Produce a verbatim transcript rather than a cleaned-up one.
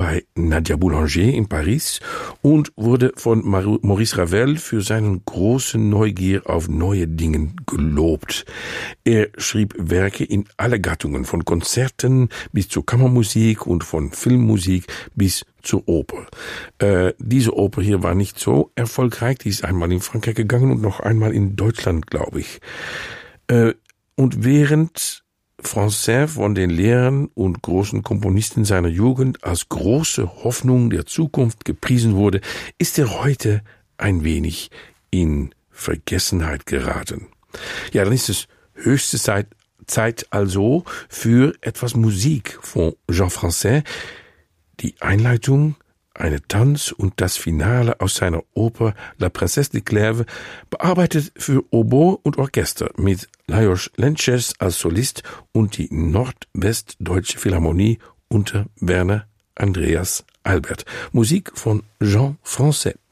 bei Nadia Boulanger in Paris und wurde von Maurice Ravel für seinen großen Neugier auf neue Dinge gelobt. Er schrieb Werke in alle Gattungen, von Konzerten bis zur Kammermusik und von Filmmusik bis zur Oper. Äh, diese Oper hier war nicht so erfolgreich, die ist einmal in Frankreich gegangen und noch einmal in Deutschland, glaube ich. Äh, und während Francis von den Lehrern und großen Komponisten seiner Jugend als große Hoffnung der Zukunft gepriesen wurde, ist er heute ein wenig in Vergessenheit geraten. Ja, dann ist es höchste Zeit, Zeit also für etwas Musik von Jean Francis. Die Einleitung, eine Tanz und das Finale aus seiner Oper La Princesse de Clèves, bearbeitet für Oboe und Orchester mit Lajos Lences als Solist und die Nordwestdeutsche Philharmonie unter Werner Andreas Albert. Musik von Jean Francis.